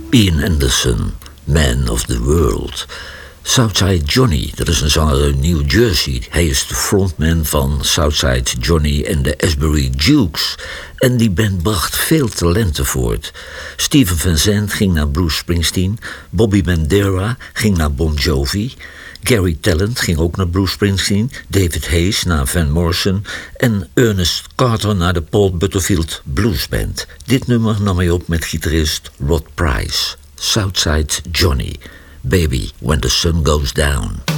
Ian Anderson, Man of the World. Southside Johnny, dat is een zanger uit New Jersey. Hij is de frontman van Southside Johnny en de Asbury Jukes. En die band bracht veel talenten voort. Steven Van Zandt ging naar Bruce Springsteen. Bobby Bandera ging naar Bon Jovi. Gary Tallent ging ook naar Bruce Springsteen. David Hayes naar Van Morrison. En Ernest Carter naar de Paul Butterfield Blues Band. Dit nummer nam hij op met gitarist Rod Price. Southside Johnny. Baby, when the sun goes down.